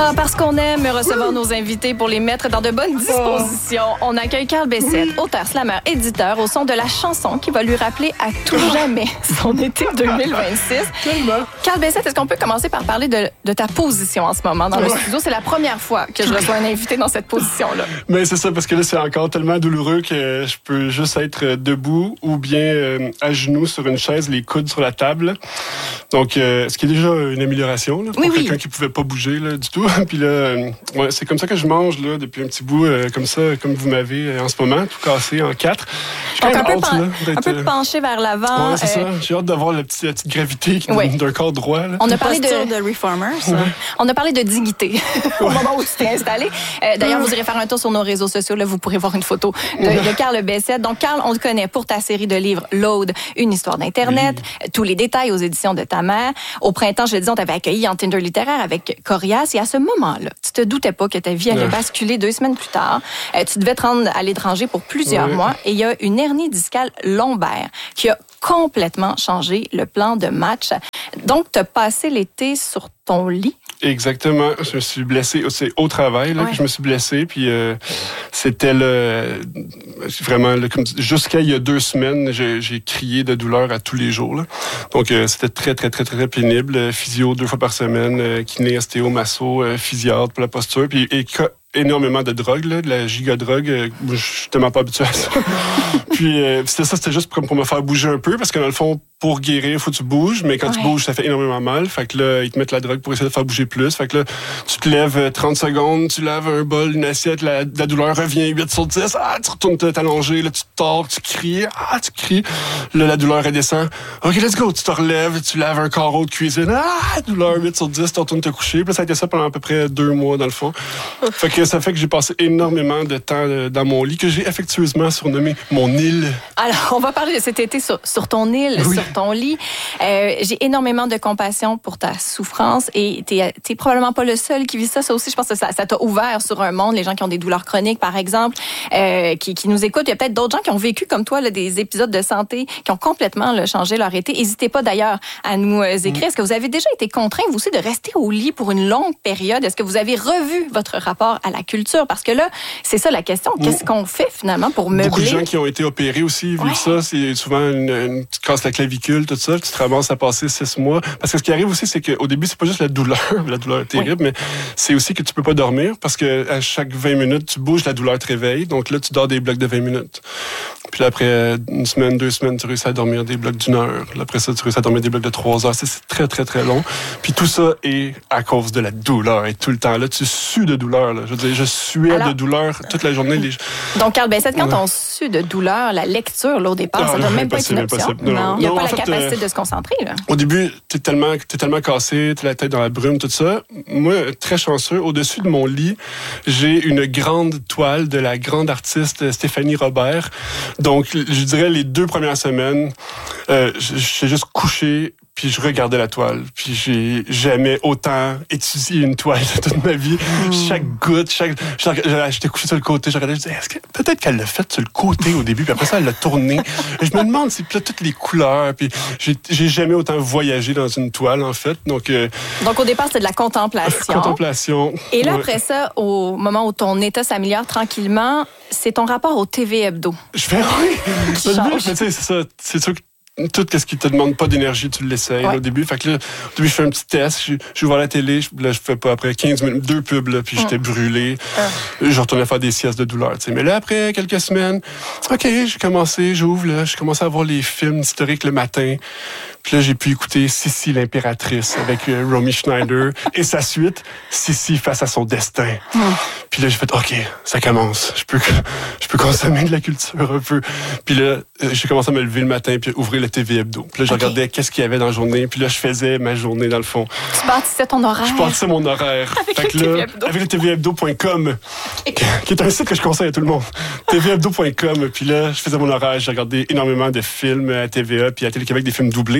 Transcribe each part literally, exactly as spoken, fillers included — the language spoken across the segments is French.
Dans Parce qu'on aime recevoir nos invités pour les mettre dans de bonnes dispositions, on accueille Carl Bessette, auteur, slammer, éditeur, au son de la chanson qui va lui rappeler à tout jamais son été deux mille vingt-six. Tellement. Carl Bessette, est-ce qu'on peut commencer par parler de, de ta position en ce moment dans le studio? C'est la première fois que je reçois un invité dans cette position-là. Mais c'est ça, parce que là, c'est encore tellement douloureux que je peux juste être debout ou bien euh, à genoux sur une chaise, les coudes sur la table. Donc, euh, ce qui est déjà une amélioration là, pour oui, quelqu'un oui. qui pouvait pas bouger là, du tout. Puis là, euh, ouais, c'est comme ça que je mange là, depuis un petit bout, euh, comme ça, comme vous m'avez euh, en ce moment, tout cassé en quatre. Donc, un, peu hâte, pen- là, un peu penché vers l'avant. Ouais, c'est euh... ça. J'ai hâte d'avoir la petite, la petite gravité qui oui. d'un corps droit. Là. On a parlé de, de Reformers. Ouais. On a parlé de dignité au moment où tu t'es installé. Euh, d'ailleurs, vous irez faire un tour sur nos réseaux sociaux. Là, vous pourrez voir une photo de, de Carl Bessette. Donc, Carl, on te connaît pour ta série de livres Load, une histoire d'Internet, oui. tous les détails aux éditions de ta mère. Au printemps, je le disais, on t'avait accueilli en Tinder littéraire avec Corias. Et à ce moment-là, tu te doutais pas que ta vie allait basculer deux semaines plus tard. Euh, tu devais te rendre à l'étranger pour plusieurs oui. mois. Et il y a une hernie discale lombaire qui a complètement changé le plan de match. Donc, tu as passé l'été sur ton lit. Exactement. Je me suis blessé. C'est au travail là, ouais. que je me suis blessé. Puis euh, c'était le, vraiment le, comme, jusqu'à il y a deux semaines, j'ai, j'ai crié de douleur à tous les jours. Là. Donc euh, c'était très très très très pénible. Physio deux fois par semaine, euh, kiné, ostéo, masso, euh, physiatre pour la posture. Puis et, énormément de drogue, là, de la giga-drogue. Euh, je suis tellement pas habitué à ça. Puis euh, c'était ça, c'était juste pour, pour me faire bouger un peu, parce que dans le fond, pour guérir, il faut que tu bouges, mais quand ouais. tu bouges, ça fait énormément mal. Fait que là, ils te mettent la drogue pour essayer de faire bouger plus. Fait que là, tu te lèves trente secondes, tu laves un bol, une assiette, la, la douleur revient huit sur dix. Ah, tu retournes t'allonger, là, tu te tords, tu cries. Ah, tu cries. Là, la douleur redescend. OK, let's go. Tu te relèves, tu laves un carreau de cuisine. Ah, douleur huit sur dix, tu retournes te coucher. Puis là, ça a été ça pendant à peu près deux mois, dans le fond. Fait que ça fait que j'ai passé énormément de temps dans mon lit, que j'ai affectueusement surnommé mon île. Alors, on va parler de cet été sur, sur ton île, oui. sur ton lit. Euh, j'ai énormément de compassion pour ta souffrance et t'es, t'es probablement pas le seul qui vit ça. Ça aussi, je pense que ça, ça t'a ouvert sur un monde. Les gens qui ont des douleurs chroniques, par exemple, euh, qui, qui nous écoutent. Il y a peut-être d'autres gens qui ont vécu comme toi là, des épisodes de santé qui ont complètement là, changé leur été. N'hésitez pas d'ailleurs à nous euh, écrire. Est-ce que vous avez déjà été contraint, vous aussi, de rester au lit pour une longue période? Est-ce que vous avez revu votre rapport à la culture? Parce que là, c'est ça la question. Qu'est-ce qu'on fait finalement pour meubler? Beaucoup de gens qui ont été opérés aussi vivent ouais. ça. C'est souvent une, une, tu te casses la clavicule, tout ça. Tu te ramasses à passer six mois. Parce que ce qui arrive aussi, c'est qu'au début, c'est pas juste la douleur. La douleur est terrible, oui. mais c'est aussi que tu peux pas dormir parce que à chaque vingt minutes, tu bouges, la douleur te réveille. Donc là, tu dors des blocs de vingt minutes. Puis là, après une semaine, deux semaines, tu réussis à dormir des blocs d'une heure. Là, après ça, tu réussis à dormir des blocs de trois heures. C'est, c'est très, très, très long. Puis tout ça est à cause de la douleur. Et tout le temps, là, tu sues de douleur. Là. Je veux dire, je suais Alors, de douleur toute la journée. Les... Donc, Carl Bessette, quand ouais. on sue de douleur, la lecture, là, au départ, ah, ça ne doit même pas être une option. Non, non. Il n'y a non, pas la fait, capacité euh, de se concentrer. Là. Au début, tu es tellement, t'es tellement cassé, tu as la tête dans la brume, tout ça. Moi, très chanceux, au-dessus de mon lit, j'ai une grande toile de la grande artiste Stéphanie Robert. Donc, je dirais, les deux premières semaines, euh, j'ai juste couché, puis je regardais la toile. Puis j'ai jamais autant étudié une toile de toute ma vie. Mmh. Chaque goutte, chaque... J'étais couché sur le côté, je regardais, je disais, est-ce que... peut-être qu'elle l'a fait sur le côté au début, puis après ça, elle l'a tourné. Et je me demande si là, toutes les couleurs, puis j'ai, j'ai jamais autant voyagé dans une toile, en fait. Donc, euh... Donc au départ, c'était de la contemplation. Contemplation. Et là, ouais. après ça, au moment où ton état s'améliore tranquillement, c'est ton rapport au T V Hebdo. Je fais, oui! Qui change. Mais tu sais, c'est ça. C'est sûr que tout ce qui te demande pas d'énergie, tu l'essayes ouais. là, au début. Fait que là, au début, je fais un petit test. Je, je vois la télé. Je, là, je fais pas après quinze minutes, deux pubs, là, puis mm. j'étais brûlé. Mm. Je retournais faire des siestes de douleur. T'sais. Mais là, après quelques semaines, OK, j'ai commencé, j'ouvre, là, j'ai commencé à voir les films historiques le matin. Puis là, j'ai pu écouter Sissi l'impératrice avec euh, Romy Schneider et sa suite, Sissi face à son destin. Mm. Puis là, j'ai fait, OK, ça commence. Je peux, je peux consommer de la culture un peu. Puis là, j'ai commencé à me lever le matin puis ouvrir le T V Hebdo. Puis là, je okay. regardais qu'est-ce qu'il y avait dans la journée. Puis là, je faisais ma journée, dans le fond. Tu bâtissais ton horaire. Je bâtissais mon horaire. Avec fait le que T V là, Hebdo. Avec le T V Hebdo point com, qui est un site que je conseille à tout le monde. T V Hebdo point com. Puis là, je faisais mon horaire. J'ai regardé énormément de films à T V A puis à Télé-Québec, des films doublés.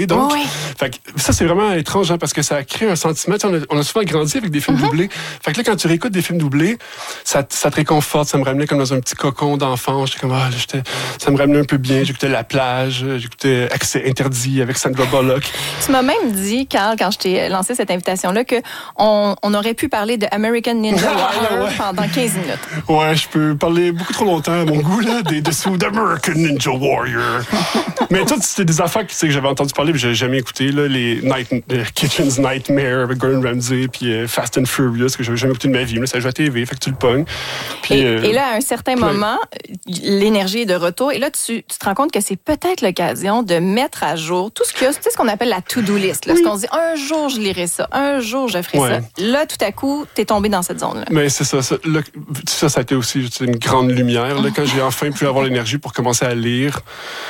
donc. Oui. Fait que ça, c'est vraiment étrange, hein, parce que ça crée un sentiment. On a, on a souvent grandi avec des films mm-hmm. doublés. Fait que là, quand tu réécoutes des films doublés, ça, ça te réconforte. Ça me ramenait comme dans un petit cocon d'enfant. J'étais comme, ah, là, j'étais, ça me ramenait un peu bien. J'écoutais La Plage, j'écoutais Accès interdit avec Sandra Bullock. Tu m'as même dit, Carl, quand je t'ai lancé cette invitation-là, qu'on on aurait pu parler de American Ninja Warrior ouais. pendant quinze minutes. Ouais, je peux parler beaucoup trop longtemps à mon goût, là, des dessous d'American Ninja Warrior. Mais tout, c'était des affaires que, que j'avais entendu parler, mais j'avais jamais écouté, là, les Night, uh, Kitchen's Nightmare avec Gordon Ramsay, puis uh, Fast and Furious, que j'avais jamais écouté de ma vie. Mais ça joue à T V, fait que tu le pognes. Puis, et, euh, et là, à un certain plein. moment, l'énergie est de retour. Et là, tu, tu te rends compte que c'est peut-être l'occasion de mettre à jour tout ce qu'il y a, tu sais, ce qu'on appelle la to-do list. Là, oui. Ce qu'on se dit, un jour, je lirai ça, un jour, je ferai ouais. ça. Là, tout à coup, t'es tombé dans cette zone-là. Mais c'est ça. Ça, là, ça, ça a été aussi une grande lumière. Là, quand j'ai enfin pu avoir l'énergie pour commencer à lire,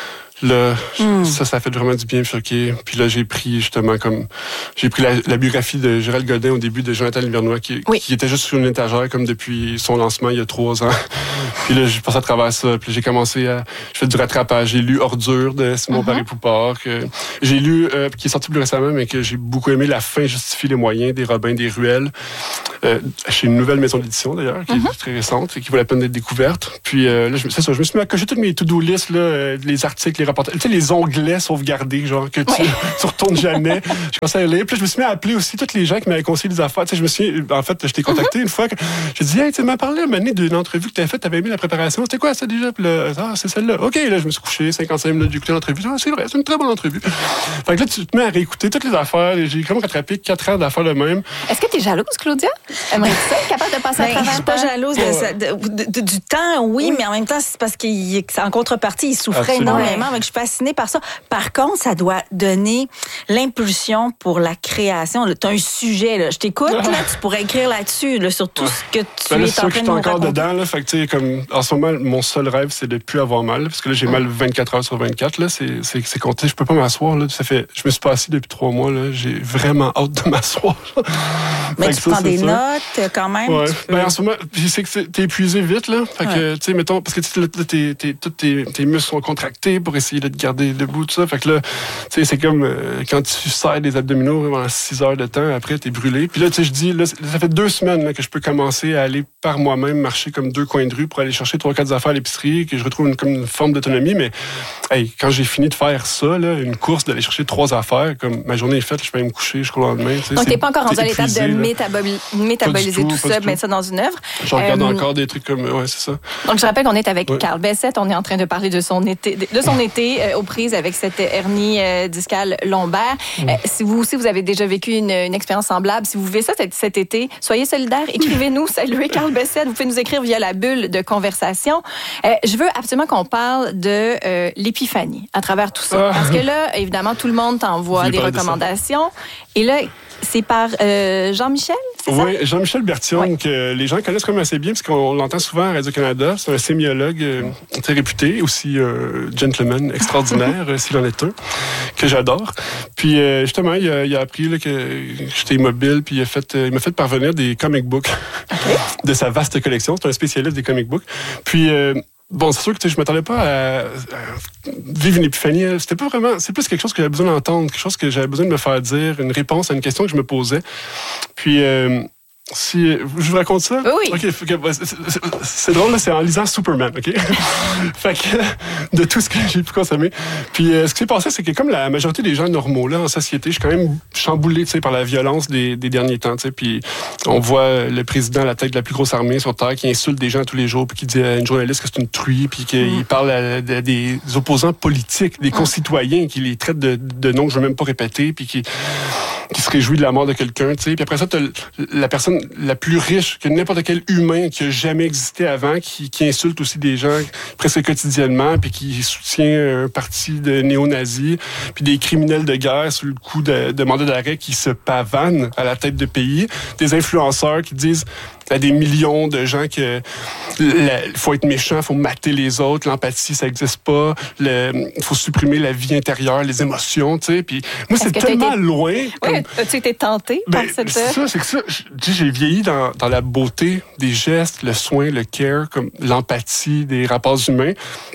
là, mm. ça, ça a fait vraiment du bien. Puis, puis là, j'ai pris justement comme... J'ai pris la, la biographie de Gérald Godin au début de Jonathan Livernois, qui, oui. qui était juste sur une étagère comme depuis son lancement il y a trois ans. Puis là, j'ai passé à travers ça. Puis j'ai commencé à... Je fais du rattrapage. J'ai lu Ordure de Simon mm-hmm. Paré-Poupard. Que j'ai lu, euh, qui est sorti plus récemment, mais que j'ai beaucoup aimé, La fin justifie les moyens, des Robins des Ruelles. Euh, chez une nouvelle maison d'édition, d'ailleurs, qui mm-hmm. est très récente et qui vaut la peine d'être découverte. Puis euh, là, je, c'est ça, je me suis mis à cocher toutes mes to-do lists, là, euh, les articles, les reportages, tu sais, les onglets sauvegardés, genre, que tu, ouais. tu retournes jamais. Je commençais à lire. Puis là, je me suis mis à appeler aussi tous les gens qui m'avaient conseillé des affaires. Tu sais, je me suis, en fait, je t'ai contacté mm-hmm. une fois. Que, j'ai dit, hey, tu m'as parlé à un moment donné d'une entrevue que tu avais faite, tu avais aimé la préparation. C'était quoi, ça, déjà? Puis là, ah, c'est celle-là. OK, là, je me suis couché, cinquante-cinq minutes, j'ai écouté l'entrevue. Ah, c'est vrai, c'est une très bonne entrevue. Fait que là, tu te mets à réécouter toutes les affaires. J'ai comme rattrapé quatre heures d'affaires le même. Est-ce que tu es jalouse, Claudia? Aimerais-tu ça? Capable de passer ben, à travers. Je suis pas jalouse de, de, de, de, du temps, oui, oui, mais en même temps, c'est parce qu'en contrepartie, il souffrait Absolument. énormément. Donc, je suis fascinée par ça. Par contre, ça doit donner l'impulsion pour la création. Tu as un sujet, là. Je t'écoute, là, tu pourrais écrire là-dessus, là, sur tout ce que tu ben là, es en train de nous raconter. Je suis encore dedans, là. Fait que, tu sais, comme, en ce moment, mon seul rêve, c'est de plus avoir mal, parce que là, j'ai mal vingt-quatre heures sur vingt-quatre, là. C'est, c'est, c'est compté. Je peux pas m'asseoir, là. Ça fait, je me suis pas assis depuis trois mois, là. J'ai vraiment hâte de m'asseoir. Mais tu prends ça, des ça. notes, quand même. Ouais. Peux... Ben, en ce moment, je sais que t'es épuisé vite, là. Fait ouais. que, tu sais, mettons, parce que là, t'es, t'es, tous tes, tes muscles sont contractés pour essayer de te garder debout, tout ça. Fait que là, tu sais, c'est comme euh, quand tu serres des abdominaux pendant six heures de temps, après, t'es brûlé. Puis là, tu sais, je dis, là, ça fait deux semaines là, que je peux commencer à aller par moi-même marcher comme deux coins de rue pour aller chercher trois, quatre affaires à l'épicerie, que je retrouve une, comme une forme d'autonomie. Mais, hey, quand j'ai fini de faire ça, là, une course, d'aller chercher trois affaires, comme ma journée est faite, je peux aller me coucher jusqu'au lendemain. Donc, t'es pas encore rendu à l'étape de métaboli- métaboliser tout, tout ça, mettre ça dans une œuvre. Je regarde euh, encore des trucs comme, ouais, c'est ça. Donc, je rappelle qu'on est avec ouais. Carl Bessette. On est en train de parler de son été, de son été euh, aux prises avec cette hernie euh, discale lombaire. Mm. Euh, si vous aussi, vous avez déjà vécu une, une expérience semblable, si vous vivez ça cet, cet été, soyez solidaires, écrivez-nous, saluez Carl Bessette. Vous pouvez nous écrire via la bulle de conversation. Euh, je veux absolument qu'on parle de euh, l'épiphanie à travers tout ça. Ah. Parce que là, évidemment, tout le monde t'envoie des recommandations. Et là, c'est par euh, Jean-Michel, c'est ça? Oui, Jean-Michel Berthiaume, oui. que les gens connaissent quand même assez bien, parce qu'on l'entend souvent à Radio-Canada. C'est un sémiologue euh, très réputé, aussi euh, gentleman extraordinaire, s'il en est un, que j'adore. Puis euh, justement, il a, il a appris là, que j'étais immobile, puis il, a fait, euh, il m'a fait parvenir des comic books okay. de sa vaste collection. C'est un spécialiste des comic books. Puis... Euh, Bon, c'est sûr que je m'attendais pas à, à vivre une épiphanie. C'était pas vraiment. C'est plus quelque chose que j'avais besoin d'entendre, quelque chose que j'avais besoin de me faire dire, une réponse à une question que je me posais. Puis, euh, si je vous raconte ça. Oui. Ok. C'est, c'est, c'est drôle là, c'est en lisant Superman, ok. Fait que de tout ce que j'ai pu consommer. Puis, euh, ce qui s'est passé, c'est que comme la majorité des gens normaux là en société, je suis quand même chamboulé, tu sais, par la violence des, des derniers temps, tu sais. Puis, on voit le président à la tête de la plus grosse armée sur terre qui insulte des gens tous les jours, puis qui dit à une journaliste que c'est une truie, puis qu'il mm. parle à, à des opposants politiques, des concitoyens, qui les traite de, de noms que je veux même pas répéter, puis qui qui se réjouit de la mort de quelqu'un, tu sais. Puis après ça, t'as la personne la plus riche que n'importe quel humain qui a jamais existé avant, qui, qui insulte aussi des gens presque quotidiennement, puis qui soutient un parti de néo-nazis, puis des criminels de guerre sous le coup de, de mandat d'arrêt qui se pavanent à la tête de pays, des influenceurs qui disent à des millions de gens que il faut être méchant, il faut mater les autres, l'empathie, ça n'existe pas, il faut supprimer la vie intérieure, les émotions, tu sais. Puis moi, Est-ce c'est tellement été... loin. Comme... Oui, as-tu été tenté ben, par cette... C'est ça, c'est que ça. J'ai vieilli dans, dans la beauté des gestes, le soin, le care, comme l'empathie des rapports humains.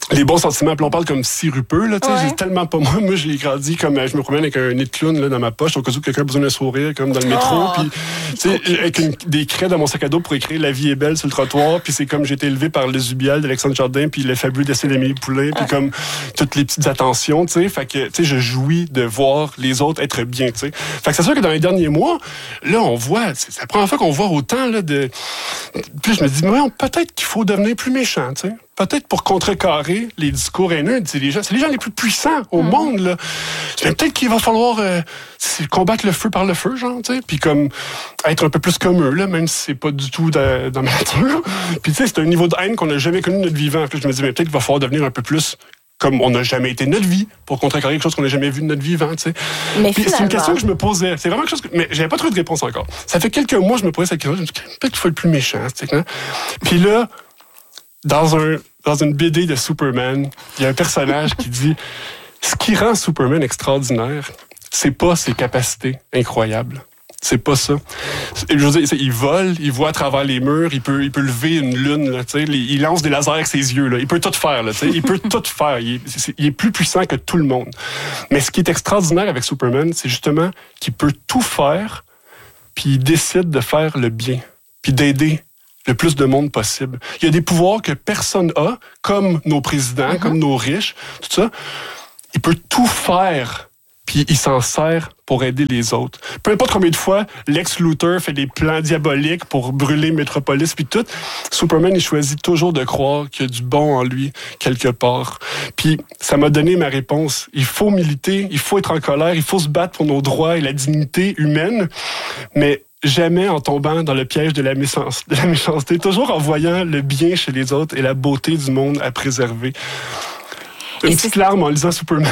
les bons sentiments. Puis on parle comme sirupeux, là, tu sais. Ouais. J'ai tellement pas moi. Moi, j'ai grandi comme, je me promène avec un nez de clown, là, dans ma poche, au cas où quelqu'un a besoin d'un sourire, comme dans le métro. Oh, puis, tu sais, avec une, des craies dans mon sac à dos pour écrire La vie est belle sur le trottoir. Puis c'est comme j'ai été élevé par le Zubial d'Alexandre Jardin, puis le fabuleux dessin d'Amélie Poulain, puis comme toutes les petites attentions, tu sais. Fait que, tu sais, je jouis de voir les autres être bien, tu sais. Fait que c'est sûr que dans les derniers mois, là, on voit, c'est la première fois qu'on voit autant, là, de. Puis je me dis, mais peut-être qu'il faut devenir plus méchant, tu sais. Peut-être pour contrecarrer les discours haineux. C'est les gens, c'est les gens les plus puissants au mmh. monde, là. Peut-être qu'il va falloir euh, combattre le feu par le feu, genre, tu sais. Puis comme être un peu plus comme eux, là, même si c'est pas du tout dans, dans ma nature. Puis tu sais, c'est un niveau de haine qu'on n'a jamais connu de notre vivant. Puis je me dis, mais peut-être qu'il va falloir devenir un peu plus comme on n'a jamais été de notre vie, pour contrecarrer quelque chose qu'on n'a jamais vu de notre vivant, tu sais. Mais puis c'est une question que je me posais. C'est vraiment quelque chose que... Mais j'avais pas trouvé de réponse encore. Ça fait quelques mois que je me posais cette question. Je me dis, peut-être qu'il faut être plus méchant, tu sais. Puis là, dans un dans une B D de Superman, il y a un personnage qui dit « Ce qui rend Superman extraordinaire, c'est pas ses capacités incroyables. C'est pas ça. Je veux dire, il vole, il voit à travers les murs, il peut, il peut lever une lune, là, tu sais, il lance des lasers avec ses yeux, là. Il peut tout faire, là, tu sais, il peut tout faire. Il est, c'est, il est plus puissant que tout le monde. Mais ce qui est extraordinaire avec Superman, c'est justement qu'il peut tout faire, puis il décide de faire le bien, puis d'aider le plus de monde possible. Il y a des pouvoirs que personne a, comme nos présidents, mm-hmm. comme nos riches, tout ça. Il peut tout faire, puis il s'en sert pour aider les autres. Peu importe combien de fois Lex Luthor fait des plans diaboliques pour brûler Metropolis, puis tout, Superman, il choisit toujours de croire qu'il y a du bon en lui, quelque part. Puis ça m'a donné ma réponse. Il faut militer, il faut être en colère, il faut se battre pour nos droits et la dignité humaine, mais jamais en tombant dans le piège de la, méchance, de la méchanceté, toujours en voyant le bien chez les autres et la beauté du monde à préserver. Une et petite c'est... larme en lisant Superman.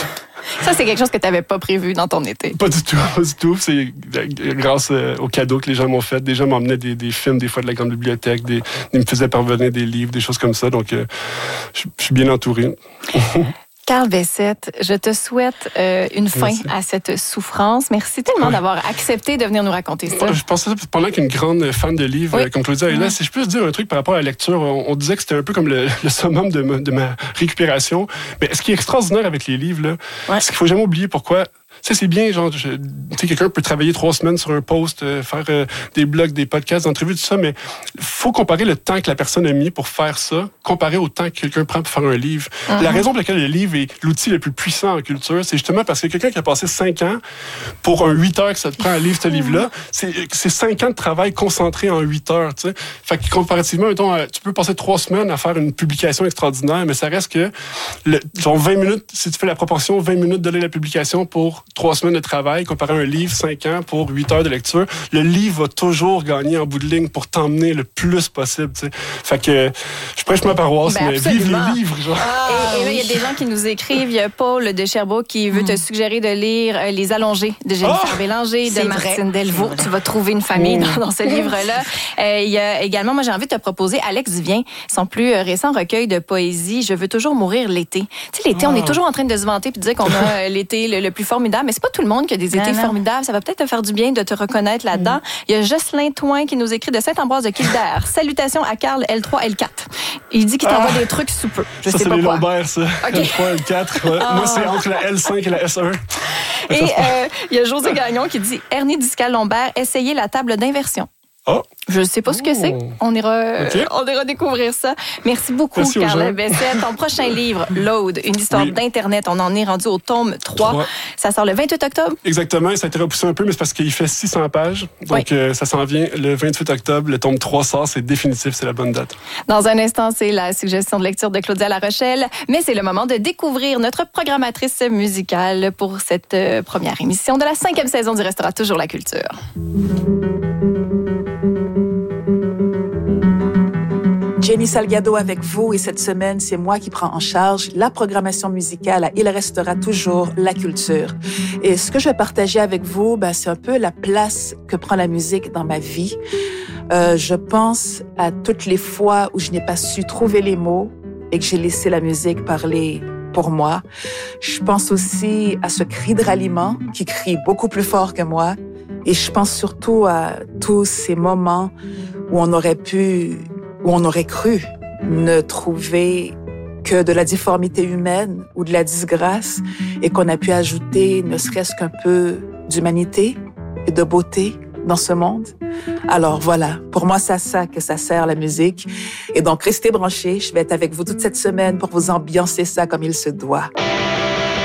Ça, c'est quelque chose que tu n'avais pas prévu dans ton été. Pas du tout, pas du tout. C'est grâce aux cadeaux que les gens m'ont fait. Des gens m'emmenaient des, des films, des fois de la grande bibliothèque, des, ils me faisaient parvenir des livres, des choses comme ça. Donc, euh, je, je suis bien entouré. Carl Bessette, je te souhaite euh, une fin Merci. À cette souffrance. Merci tellement ouais. d'avoir accepté de venir nous raconter ça. Je pensais pendant qu'une grande fan de livres, oui. comme Claudia est là, si je peux te dire un truc par rapport à la lecture, on, on disait que c'était un peu comme le, le summum de ma, de ma récupération. Mais ce qui est extraordinaire avec les livres, là, ouais. c'est qu'il faut jamais oublier pourquoi. Tu sais, c'est bien, genre, tu sais, quelqu'un peut travailler trois semaines sur un post, euh, faire euh, des blogs, des podcasts, des entrevues, tout ça, mais faut comparer le temps que la personne a mis pour faire ça, comparer au temps que quelqu'un prend pour faire un livre. Uh-huh. La raison pour laquelle le livre est l'outil le plus puissant en culture, c'est justement parce que quelqu'un qui a passé cinq ans pour un huit heures que ça te prend à lire ce livre-là, c'est, c'est cinq ans de travail concentré en huit heures, tu sais. Fait que comparativement, mettons, tu peux passer trois semaines à faire une publication extraordinaire, mais ça reste que, le, genre vingt minutes, si tu fais la proportion, vingt minutes de lire la publication pour trois semaines de travail, comparé à un livre, cinq ans pour huit heures de lecture, le livre va toujours gagner en bout de ligne pour t'emmener le plus possible, tu sais. Fait que, je prêche ma paroisse, ben, mais vive les livres, genre. Ah, et, et là, il y a des gens qui nous écrivent. Il y a Paul de Sherbrooke qui veut mm. te suggérer de lire euh, Les Allongés de Jennifer oh! Bélanger, de Martine Delvaux. Tu vas trouver une famille mm. dans, dans ce livre-là. Euh, il y a également, moi, j'ai envie de te proposer Alex Vien, son plus récent recueil de poésie, Je veux toujours mourir l'été. Tu sais, l'été, oh. on est toujours en train de se vanter puis de dire qu'on a l'été le, le plus formidable, mais c'est pas tout le monde qui a des étés non, formidables. Ça va peut-être te faire du bien de te reconnaître là-dedans. Mm. Il y a Jocelyn Toin qui nous écrit de Saint-Ambroise de Kildare. Salutations à Carl L trois L quatre. Il dit qu'il t'envoie ah. des trucs sous peu. Je ça, sais c'est pas les quoi. Lombaires, ça. Okay. L trois, L quatre. Ouais. Ah. Moi, c'est entre la L cinq et la S un. Et euh, il y a José Gagnon qui dit hernie discale lombaire, essayez la table d'inversion. Oh. Je ne sais pas ce que c'est. On ira, okay. on ira découvrir ça. Merci beaucoup, Merci Carl Bessette. Ton prochain livre, Load, une histoire oui. d'Internet. On en est rendu au tome trois. trois. Ça sort le vingt-huit octobre. Exactement. Ça a été repoussé un peu, mais c'est parce qu'il fait six cents pages. Donc, oui. euh, ça s'en vient le vingt-huit octobre. Le tome trois sort. C'est définitif. C'est la bonne date. Dans un instant, c'est la suggestion de lecture de Claudia Larochelle. Mais c'est le moment de découvrir notre programmatrice musicale pour cette euh, première émission de la cinquième saison du Restera toujours la culture. Jenny Salgado avec vous et cette semaine, c'est moi qui prends en charge la programmation musicale à Il restera toujours la culture. Et ce que je vais partager avec vous, ben, c'est un peu la place que prend la musique dans ma vie. Euh, je pense à toutes les fois où je n'ai pas su trouver les mots et que j'ai laissé la musique parler pour moi. Je pense aussi à ce cri de ralliement qui crie beaucoup plus fort que moi. Et je pense surtout à tous ces moments où on aurait pu où on aurait cru ne trouver que de la difformité humaine ou de la disgrâce et qu'on a pu ajouter ne serait-ce qu'un peu d'humanité et de beauté dans ce monde. Alors voilà, pour moi, c'est à ça que ça sert la musique. Et donc, restez branchés. Je vais être avec vous toute cette semaine pour vous ambiancer ça comme il se doit.